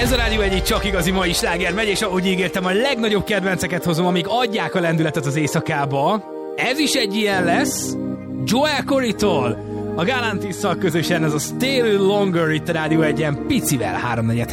Ez a Rádió Egy csak igazi mai sláger megy, és ahogy ígértem, a legnagyobb kedvenceket hozom, amik adják a lendületet az éjszakába. Ez is egy ilyen lesz. Joel Corey-tól a Galantis-szal közösen ez a Stay Longer itt a Rádió Egyen picivel 3/4